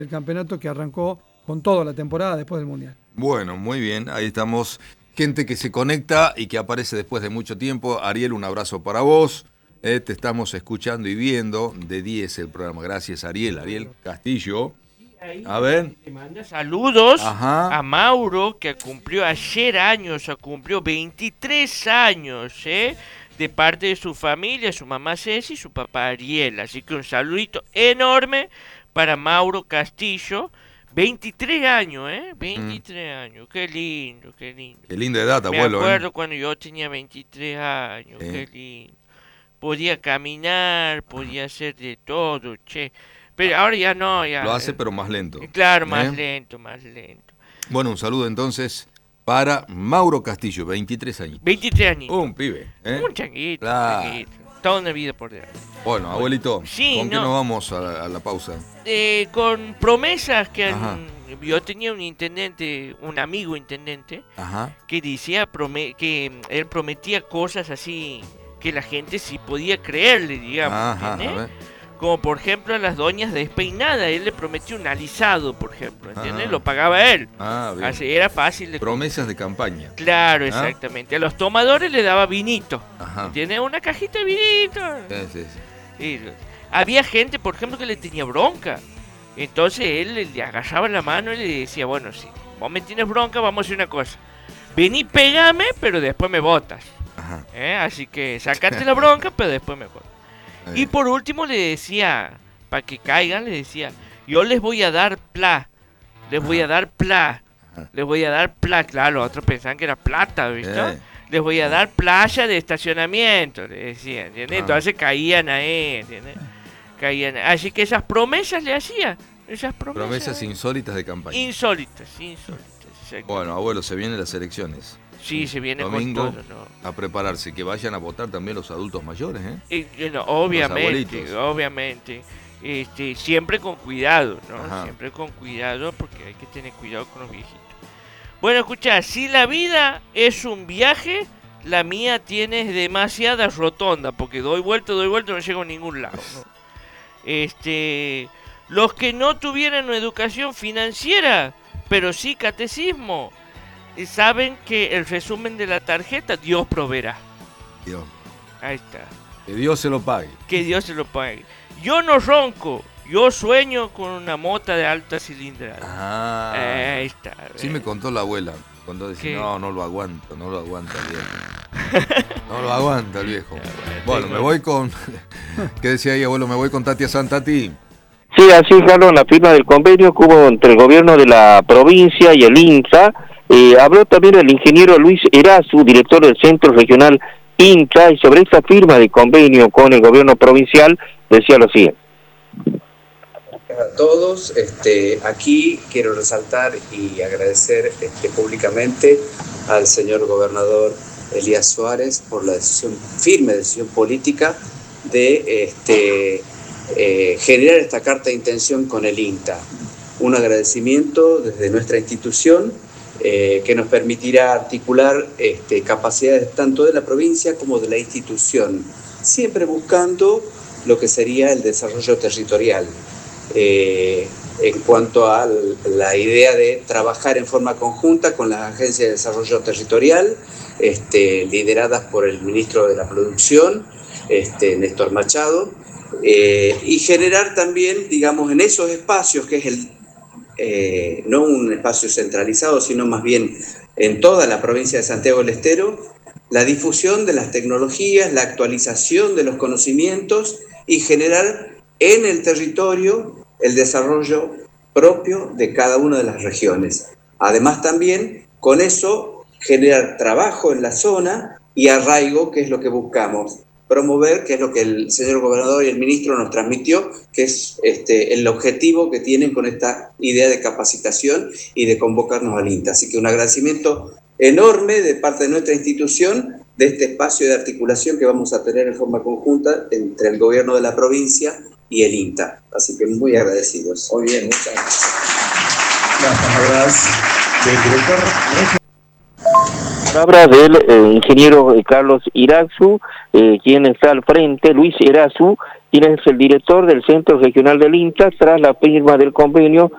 el campeonato que arrancó con toda la temporada después del Mundial. Bueno, muy bien, ahí estamos. Gente que se conecta y que aparece después de mucho tiempo. Ariel, un abrazo para vos. Te estamos escuchando y viendo. De 10 el programa. Gracias, Ariel. Ariel Castillo. A ver. Te manda saludos Ajá. a Mauro, que cumplió ayer años, cumplió 23 años, de parte de su familia, su mamá Ceci y su papá Ariel. Así que un saludito enorme para Mauro Castillo. 23 años, 23 años. Qué lindo, qué lindo. Qué linda edad, Me abuelo. acuerdo cuando yo tenía 23 años, qué lindo. Podía caminar, podía hacer de todo, che. Pero ahora ya no, ya. Lo hace, pero más lento. Claro, más lento, más lento. Bueno, un saludo entonces para Mauro Castillo, 23 años. 23 años. Un pibe. Un changuito, Claro. un changuito. Toda una vida por delante. Bueno, abuelito, Sí, ¿con qué no. nos vamos a la pausa? Con promesas que Ajá. yo tenía un intendente, un amigo intendente, Ajá. que decía que él prometía cosas así que la gente sí podía creerle, digamos. Ajá, ¿entendés? a ver. Como por ejemplo a las doñas despeinadas, él le prometió un alisado, por ejemplo, ¿entiendes? Ah. Lo pagaba él. Ah, bien. Así era fácil de Promesas de campaña. Claro, exactamente. A los tomadores le daba vinito. Ajá. ¿Entiendes? Una cajita de vinito. Sí. Y había gente, por ejemplo, que le tenía bronca. Entonces él le agarraba la mano y le decía, bueno, si vos me tienes bronca, vamos a hacer una cosa. Vení, pégame, pero después me botas. Ajá. Así que sacate la bronca, pero después me botas. Y por último le decía, para que caigan, le decía, yo les voy a dar les voy a dar les voy a dar claro, los otros pensaban que era plata, ¿viste? Les voy a dar playa de estacionamiento, le decía, ¿entiendes? Entonces caían ahí, ¿entiendes? Así que esas promesas le hacía, esas Promesas insólitas de campaña. insólitas. Bueno, abuelo, se vienen las elecciones. Sí, se viene Domingo, con todo, ¿no? a prepararse, que vayan a votar también los adultos mayores, Obviamente, siempre con cuidado, ¿no? Ajá. Siempre con cuidado, porque hay que tener cuidado con los viejitos. Bueno, escucha, si la vida es un viaje, la mía tiene demasiada rotonda, porque doy vuelta, no llego a ningún lado, ¿no? Los que no tuvieran una educación financiera, pero sí catecismo, saben que el resumen de la tarjeta, Dios proveerá. Dios. Ahí está. Que Dios se lo pague. Que Dios se lo pague. Yo no ronco, yo sueño con una mota de alta cilindrada. Ahí está. Sí me contó la abuela, cuando decía, no lo aguanta el viejo. No lo aguanta el viejo. Bueno, me voy con... ¿Qué decía ahí, abuelo? Me voy con Tatia Santati. Sí, así, Carlos, en la firma del convenio que hubo entre el gobierno de la provincia y el INTA. Habló también el ingeniero Luis Erazu, director del Centro Regional INTA, y sobre esta firma de convenio con el gobierno provincial decía lo siguiente. A todos, aquí quiero resaltar y agradecer públicamente al señor gobernador Elías Suárez por la firme decisión política de generar esta carta de intención con el INTA. Un agradecimiento desde nuestra institución que nos permitirá articular capacidades tanto de la provincia como de la institución, siempre buscando lo que sería el desarrollo territorial. En cuanto a la idea de trabajar en forma conjunta con las agencias de desarrollo territorial, lideradas por el ministro de la Producción, Néstor Machado, y generar también, digamos, en esos espacios, que es no un espacio centralizado, sino más bien en toda la provincia de Santiago del Estero, la difusión de las tecnologías, la actualización de los conocimientos y generar en el territorio el desarrollo propio de cada una de las regiones. Además también con eso generar trabajo en la zona y arraigo, que es lo que buscamos. Promover, que es lo que el señor gobernador y el ministro nos transmitió, que es el objetivo que tienen con esta idea de capacitación y de convocarnos al INTA. Así que un agradecimiento enorme de parte de nuestra institución de este espacio de articulación que vamos a tener en forma conjunta entre el gobierno de la provincia y el INTA. Así que muy agradecidos. Muy bien, muchas gracias. Gracias. Del director. Palabras del ingeniero Carlos Erazu, quien está al frente, Luis Erazu, quien es el director del Centro Regional del INTA, tras la firma del convenio